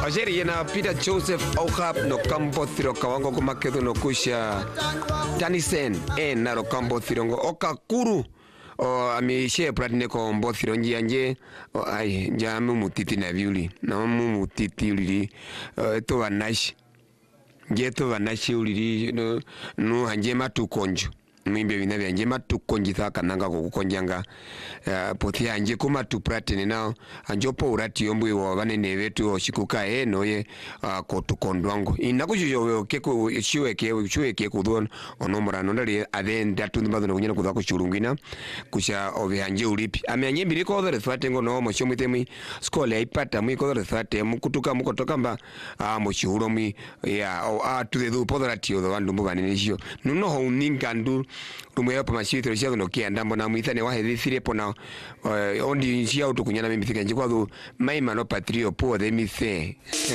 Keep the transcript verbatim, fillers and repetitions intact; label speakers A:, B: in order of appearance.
A: Ajeri na Peter Joseph Okap no kambo thiro kawango kumakedo no kusha Tanisen e na ro kambo thirongo okakuru o amishe pratine ko mbo thironji anje ai jamu mutiti na viuli na mu mutiti uli to vanash je to vanash uli no no anje matukonjo mwimbe vina vya njema tukonjitha kananga kukonjanga uh, pothi anje kuma tu pratene nao anjopo urati yombwe wa vanene vetu oshikuka e noye uh, ko tukondwango inakujujo keko shiweke shiweke kudon onomora ndali aden datu ndimbazo kunyana kudako churungina kusha ove anje ulipi ame anye biriko other thate ngo no moshomitemi skole aipata mu ko other thate mukutuka mukotoka mba uh, moshihuro mi ya o a tu de du podrati odo vandu mbanene shio nuno ho ningandu rumwe pa mashito rishazo no kianda mbona muithane wa hedithire pona uh, ondi nshia utukunyana mimi thika njikwa du maima no patrio po de mithe